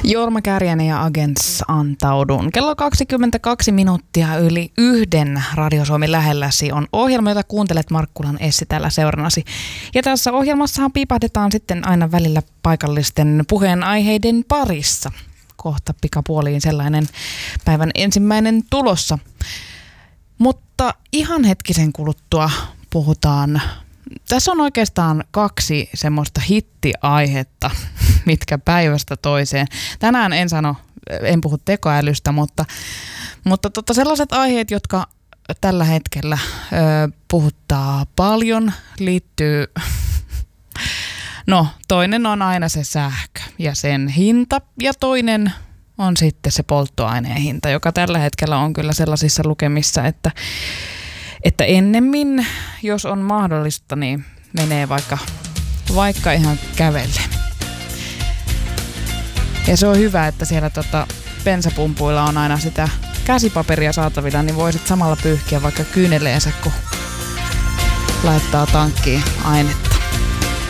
Jorma Kääriäinen ja Agents antaudun. Kello 22 minuuttia yli 1 Radio Suomi lähelläsi on ohjelma, jota kuuntelet. Markkulan Essi täällä seurannasi. Ja tässä ohjelmassahan piipahdetaan sitten aina välillä paikallisten puheenaiheiden parissa. Kohta pikapuoliin sellainen päivän ensimmäinen tulossa. Mutta ihan hetkisen kuluttua puhutaan. Tässä on oikeastaan 2 semmoista hittiaihetta, mitkä päivästä toiseen. Tänään en puhu tekoälystä, mutta sellaiset aiheet, jotka tällä hetkellä puhuttaa paljon, liittyy. No, toinen on aina se sähkö ja sen hinta, ja toinen on sitten se polttoaineen hinta, joka tällä hetkellä on kyllä sellaisissa lukemissa, että ennemmin, jos on mahdollista, niin menee vaikka ihan kävelle. Ja se on hyvä, että siellä bensapumpuilla on aina sitä käsipaperia saatavilla, niin voisit samalla pyyhkiä vaikka kyyneleensä, kun laittaa tankkiin ainetta.